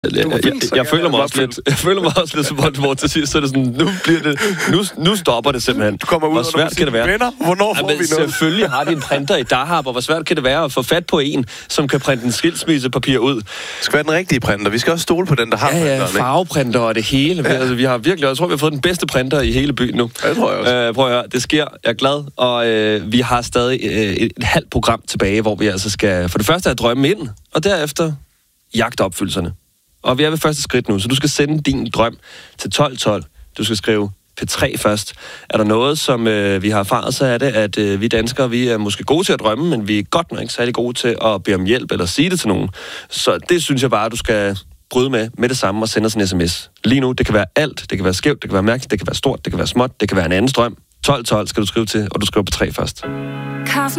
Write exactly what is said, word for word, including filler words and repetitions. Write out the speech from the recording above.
Jeg, jeg, jeg, jeg, føler mig også lidt, jeg føler mig også lidt som hvor, hvor til sidst så er det sådan, nu bliver det, nu, nu stopper det simpelthen. Du kommer ud, hvor svært kan det være? Venner, hvornår får ja, vi noget? Selvfølgelig har de en printer i Dahab, og hvor svært kan det være at få fat på en, som kan printe en skilsmissepapir ud? Det skal være den rigtige printer. Vi skal også stole på den, der har ja, ja, farveprinter og det hele. Ja. Altså, vi har virkelig, jeg tror, vi har fået den bedste printer i hele byen nu. Ja, det tror jeg også. Øh, prøv at høre, det sker. Jeg er glad, og øh, vi har stadig øh, et, et halvt program tilbage, hvor vi altså skal for det første have drømme ind, og derefter jagte opfyldelserne. Og vi er ved første skridt nu, så du skal sende din drøm til tolv tolv. Du skal skrive P tre først. Er der noget, som øh, vi har erfaret, så er det, at øh, vi danskere, vi er måske gode til at drømme, men vi er godt nok ikke særlig gode til at bede om hjælp eller sige det til nogen. Så det synes jeg bare, du skal bryde med med det samme og sende os en sms. Lige nu, det kan være alt. Det kan være skævt, det kan være mærkeligt, det kan være stort, det kan være småt, det kan være en anden drøm. tolv tolv skal du skrive til, og du skriver P tre først.